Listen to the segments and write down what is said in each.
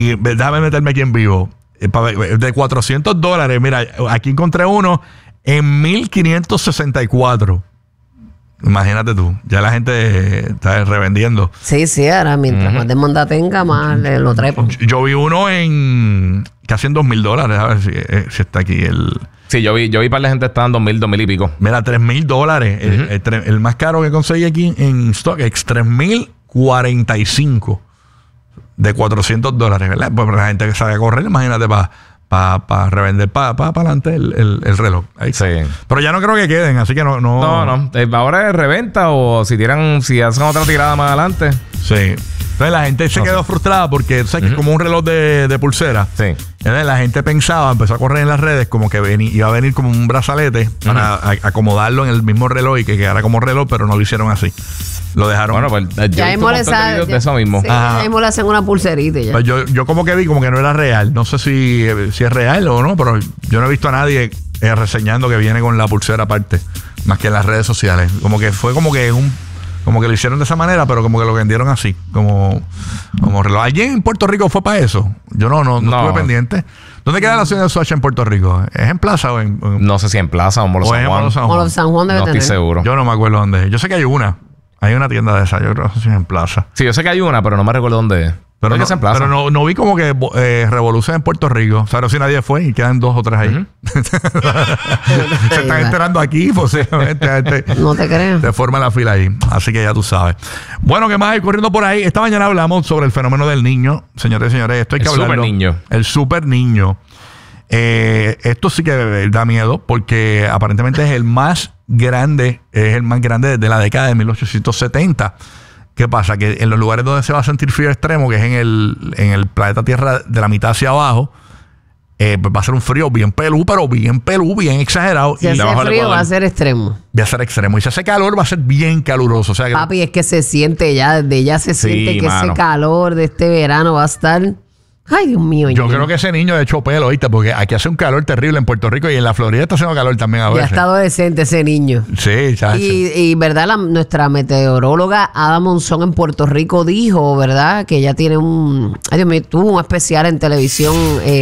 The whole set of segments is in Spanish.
Y déjame meterme aquí en vivo. De $400. Mira, aquí encontré uno en 1564. Imagínate tú, ya la gente está revendiendo. Sí, ahora mientras más demanda tenga, más lo trepo. Yo vi uno en casi en $2,000. A ver si está aquí el... Sí, yo vi para la gente estaban $2,000 y pico. Mira, $3,000. El más caro que conseguí aquí en StockX, $3,045 de $400, ¿verdad? Pues la gente que sabe correr, imagínate para revender para adelante el reloj. Ahí. Sí. Pero ya no creo que queden, así que no. Ahora es reventa o si hacen otra tirada más adelante. Sí. Entonces la gente se quedó frustrada porque, ¿sabes? Que es como un reloj de pulsera. Sí. Entonces la gente empezó a correr en las redes como que iba a venir como un brazalete para acomodarlo en el mismo reloj y que quedara como reloj, pero no lo hicieron así. Lo dejaron. Bueno, pues ya mismo le de eso mismo. Sí, ya mismo le hacen una pulserita y ya. Pues yo como que vi como que no era real. No sé si es real o no, pero yo no he visto a nadie reseñando que viene con la pulsera aparte, más que en las redes sociales. Como que fue como que lo hicieron de esa manera, pero como que lo vendieron así, como reloj. ¿Alguien en Puerto Rico fue para eso? Yo no estuve pendiente. ¿Dónde queda la ciudad de Swatch en Puerto Rico? ¿Es en Plaza o en...? No sé si en Plaza o en Molo San Juan. Molo San Juan debe tener. No estoy seguro. Yo no me acuerdo dónde es. Yo sé que hay una tienda de esa. Yo creo que es en Plaza. Sí, yo sé que hay una, pero no me recuerdo dónde es. Pero que es en Plaza. Pero no vi como que revolución en Puerto Rico. O sea, no sé si nadie fue y quedan 2 o 3 ahí. Se están enterando aquí, posiblemente. No te creo. Se forma la fila ahí. Así que ya tú sabes. Bueno, ¿qué más hay corriendo por ahí? Esta mañana hablamos sobre el fenómeno del niño. Señores y señores, esto hay que hablarlo. El super niño. Esto sí que da miedo porque aparentemente es el más grande desde la década de 1870. ¿Qué pasa? Que en los lugares donde se va a sentir frío extremo, que es en el planeta Tierra de la mitad hacia abajo, pues va a ser un frío bien pelú, bien exagerado. Si hace frío va a ser extremo. Va a ser extremo. Y si hace calor va a ser bien caluroso. O sea que papi, es que se siente ya, desde ya se siente que ese calor de este verano va a estar... Ay, Dios mío. Yo creo que ese niño de hecho pelo, ¿viste? Porque aquí hace un calor terrible en Puerto Rico y en la Florida está haciendo calor también a veces. Ya está adolescente ese niño. Sí, chacho. Y verdad, nuestra meteoróloga Ada Monzón en Puerto Rico dijo, ¿verdad? Que ella tiene ay, Dios mío, tuvo un especial en televisión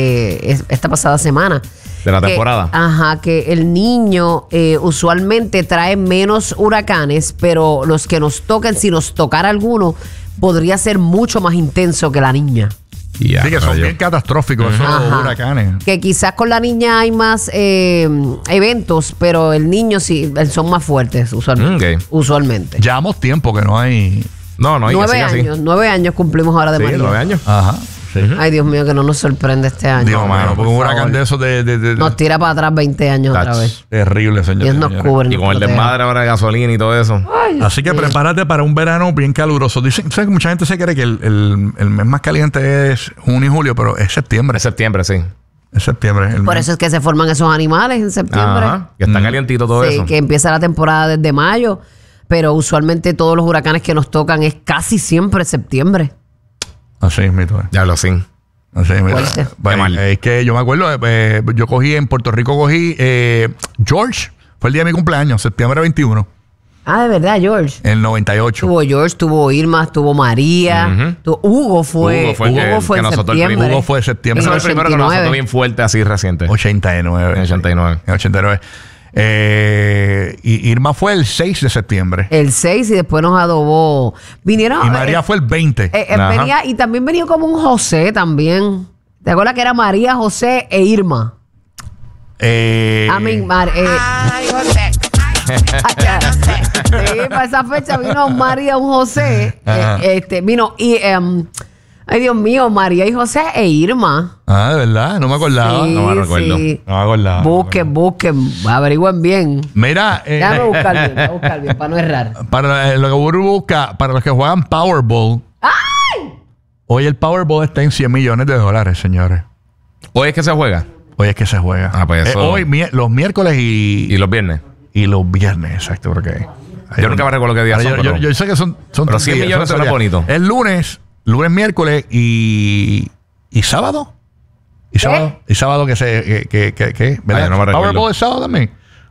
esta pasada semana. De la temporada. Que el niño usualmente trae menos huracanes, pero los que nos toquen, si nos tocara alguno, podría ser mucho más intenso que la niña. Sí, que son bien catastróficos esos huracanes. Que quizás con la niña hay más eventos, pero el niño sí, son más fuertes usualmente. Llevamos tiempo que no hay... No hay 9 años cumplimos ahora de María. 9 años. Ajá. Sí. Ay, Dios mío, que no nos sorprende este año. Dios mío, porque un huracán de esos nos tira para atrás 20 años otra vez. Terrible, señor. Dios nos cubre. Y con el desmadre ahora de gasolina y todo eso. Ay, así que prepárate para un verano bien caluroso. Dicen, ¿sabes? Mucha gente se cree que el mes más caliente es junio y julio, pero es septiembre. Es septiembre, sí. Es septiembre. Por eso es que se forman esos animales en septiembre. Que está calientito todo eso. Sí, que empieza la temporada desde mayo, pero usualmente todos los huracanes que nos tocan es casi siempre septiembre. Así es, mito. Ya lo sé. Así es, es que yo me acuerdo, yo cogí en Puerto Rico, George, fue el día de mi cumpleaños, septiembre 21. Ah, de verdad, George. En el 98. Tuvo George, tuvo Irma, tuvo María. Hugo fue en septiembre. Hugo fue en septiembre. Ese fue el primero que nos azotó bien fuerte, así reciente. 89. En 89. En 89. Y Irma fue el 6 de septiembre. El 6 y después nos adobó. Vinieron. Y María fue el 20. Y también venía como un José también. ¿Te acuerdas que era María, José e Irma? Ay, José. Sí, para esa fecha vino María, un José. Vino y ay, Dios mío, María y José e Irma. Ah, de verdad, no me acordaba. Sí, no me recuerdo. Sí. No me acordaba. Busquen, averigüen bien. Mira, déjame buscar bien, para no errar. Para lo que Buru busca, para los que juegan Powerball. ¡Ay! Hoy el Powerball está en $100 millones, señores. ¿Hoy es que se juega? Hoy es que se juega. Ah, pues eso. Hoy, los miércoles y los viernes. Y los viernes, exacto, porque... Yo nunca me recuerdo qué días son. Yo sé que son pero 100 millones son bonitos. El lunes, miércoles y sábado. Y sábado que ¿verdad? Ay, no me recuerdo. Powerball es sábado también.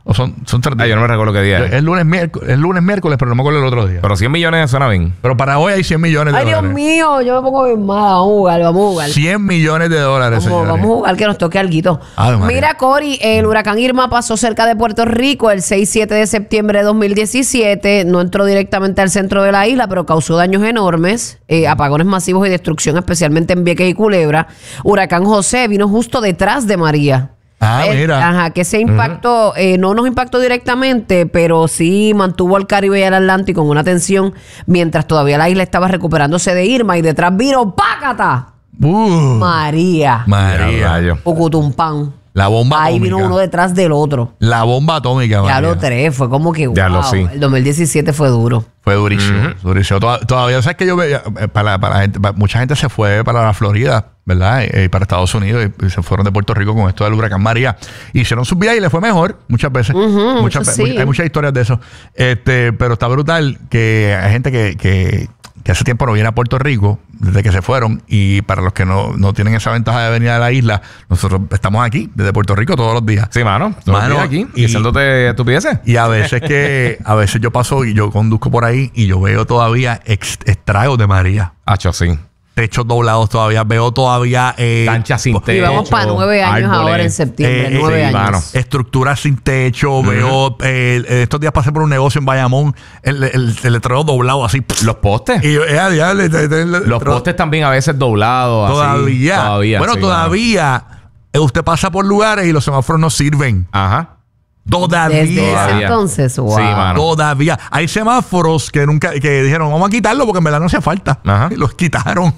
¿O son 3 días? Yo no me recuerdo qué día es. Es lunes, miércoles, pero no me acuerdo el otro día. Pero 100 millones suena bien. Pero para hoy hay 100 millones de dólares. Ay, Dios mío, yo me pongo bien mal. Vamos a jugar. 100 millones de dólares, señores. Vamos a jugar que nos toque alguito. Mira, Cory, el huracán Irma pasó cerca de Puerto Rico el 6-7 de septiembre de 2017. No entró directamente al centro de la isla, pero causó daños enormes, apagones masivos y destrucción, especialmente en Vieques y Culebra. Huracán José vino justo detrás de María. Mira. Ajá, que ese impacto no nos impactó directamente, pero sí mantuvo al Caribe y al Atlántico en una tensión mientras todavía la isla estaba recuperándose de Irma y detrás vino ¡pácata! María. Ucutumpán. La bomba atómica. Ahí vino uno detrás del otro. La bomba atómica, Ya lo 3, fue como que Ya lo sí. El 2017 fue duro. Fue durísimo, durísimo. Todavía, ¿sabes que yo veía? Mucha gente se fue para la Florida, ¿verdad? Para Estados Unidos y se fueron de Puerto Rico con esto del huracán María. Hicieron sus vidas y les fue mejor muchas veces. Hay muchas historias de eso. Pero está brutal que hay gente que hace tiempo no viene a Puerto Rico desde que se fueron, y para los que no tienen esa ventaja de venir a la isla, nosotros estamos aquí desde Puerto Rico todos los días. Sí, mano. Todos los días aquí diciéndote estupideces. Y a veces yo paso y yo conduzco por ahí y yo veo todavía estragos de María. Hacho, sí. Techos doblados todavía, veo todavía canchas sin techo. Y vamos para 9 años árboles, ahora en septiembre, 9 años. Mano. Estructuras sin techo, veo estos días pasé por un negocio en Bayamón, el letrero doblado así. Los postes. Y yo, los postes también a veces doblados. Todavía. Así. Bueno, sí, todavía usted pasa por lugares y los semáforos no sirven. Ajá. Todavía. Desde ese entonces, wow. Sí, mano. Todavía. Hay semáforos que dijeron, vamos a quitarlo porque en verdad no hacía falta. Ajá. Y los quitaron.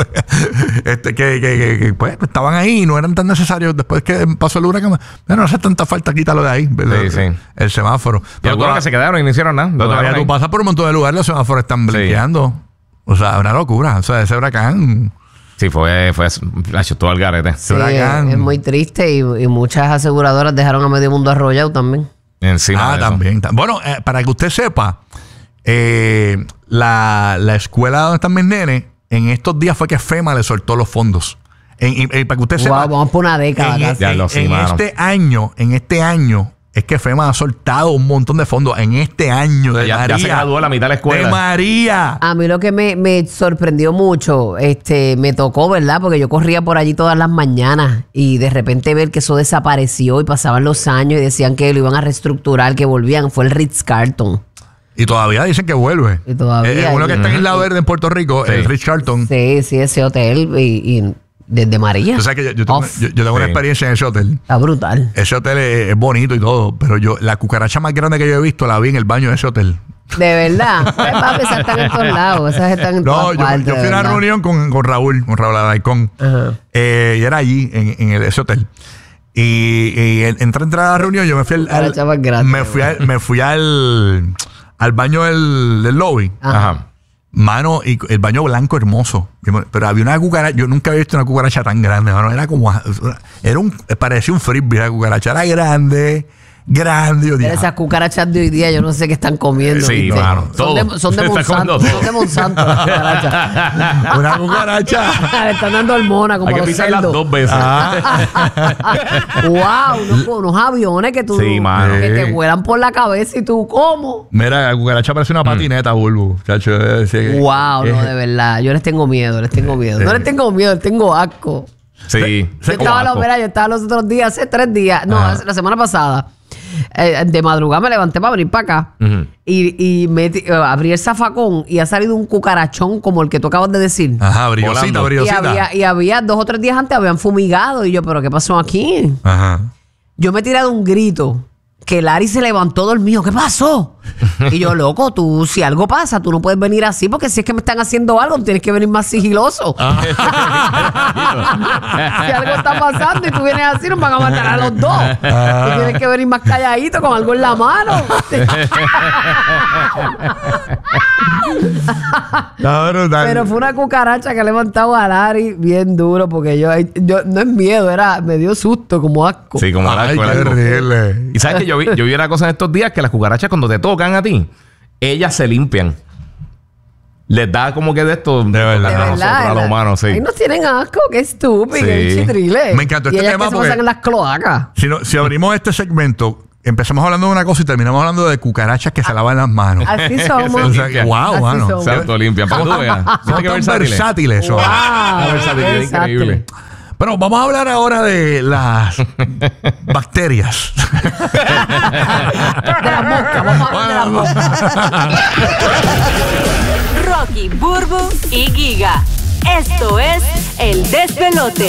Pues estaban ahí y no eran tan necesarios. Después que pasó el huracán, no hace tanta falta quitarlo de ahí. Sí. El semáforo. Y algunos que se quedaron y no hicieron nada. Todavía tú pasas por un montón de lugares, los semáforos están blinqueando. O sea, una locura. O sea, ese huracán... Sí, fue todo el garete. Sí, es muy triste y muchas aseguradoras dejaron a medio mundo arrollado también. Encima también. Bueno, para que usted sepa, la escuela donde están mis nenes, en estos días fue que FEMA le soltó los fondos. Para que usted sepa. Vamos por una década. En este año es que FEMA ha soltado un montón de fondos en este año de María. Ya se graduó la mitad de la escuela. De María. A mí lo que me sorprendió mucho, me tocó, ¿verdad? Porque yo corría por allí todas las mañanas y de repente ver que eso desapareció y pasaban los años y decían que lo iban a reestructurar, que volvían. Fue el Ritz-Carlton. Y todavía dicen que vuelve. Y todavía. Uno que está en Isla Verde en Puerto Rico, el Ritz-Carlton. Sí, ese hotel y desde María. O sea que yo tengo una experiencia en ese hotel. Está brutal. Ese hotel es bonito y todo, pero la cucaracha más grande que yo he visto la vi en el baño de ese hotel. De verdad. Papi, esas están en todos lados. Esas están en todas partes. Yo fui a una reunión con Raúl Alarcón. Y era allí, en ese hotel. Y entré a la reunión, yo me fui al baño del lobby. Ajá. Mano, y el baño blanco hermoso. Pero había una cucaracha. Yo nunca había visto una cucaracha tan grande, mano. Era como... parecía un frisbee. La cucaracha era grande. Esas cucarachas de hoy día, yo no sé qué están comiendo. Sí, ¿viste? mano. Son de Monsanto. Son de Monsanto las cucarachas. Una cucaracha. Le están dando hormonas como hay que los pisarlas cerdos. 2 veces. Wow, unos aviones que que te vuelan por la cabeza y tú, ¿cómo? Mira, la cucaracha parece una patineta, Bulbu. Chacho, wow, no, de verdad. Yo les tengo miedo. No les tengo miedo, les tengo asco. Sí. Yo estaba los otros días, hace 3 días, la semana pasada. De madrugada me levanté para venir para acá y abrí el zafacón y ha salido un cucarachón como el que tú acabas de decir. Ajá, brillosita. Y había 2 o 3 días antes habían fumigado y yo, ¿pero qué pasó aquí? Ajá. Yo me he tirado un grito que Larry se levantó dormido. ¿Qué pasó? Y yo, loco, tú, si algo pasa, tú no puedes venir así porque si es que me están haciendo algo, tienes que venir más sigiloso. Si algo está pasando y tú vienes así, nos van a matar a los dos. Tú tienes que venir más calladito con algo en la mano. Pero fue una cucaracha que ha levantado a Larry bien duro porque yo no es miedo, me dio susto, como asco. Sí, como asco. Qué horrible. Y sabes que yo vi una cosa en estos días que las cucarachas cuando te tocan a ti, ellas se limpian. Les da como que de esto de verdad, a nosotros, a los humanos, sí. Ahí nos tienen asco, qué estúpido, sí. qué chitrile. Me encantó este tema porque se pasan en las cloacas. Si abrimos este segmento empezamos hablando de una cosa y terminamos hablando de cucarachas que se lavan las manos. Así somos. O sea, wow, mano. Se autolimpian. Para que tú veas. Son tan versátiles. Wow. La versatilidad increíble. Pero vamos a hablar ahora de las bacterias. De la mosca. Vamos a hablar de la mosca. Rocky, Burbu y Giga. Esto es El Despelote.